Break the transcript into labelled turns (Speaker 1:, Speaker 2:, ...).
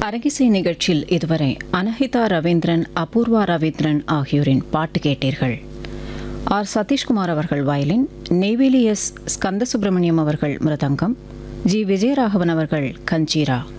Speaker 1: அரங்கிசை நிகழ்ச்சியில் இதுவரை அனஹிதா ரவீந்திரன், அபூர்வா ரவீந்திரன் ஆகியோரின் பாட்டு கேட்டீர்கள். ஆர். சதீஷ்குமார் அவர்கள் வயலின், நெய்வேலி எஸ். ஸ்கந்தசுப்ரமணியம் அவர்கள் மிருதங்கம், ஜி. விஜயராகவன் அவர்கள் கஞ்சீரா.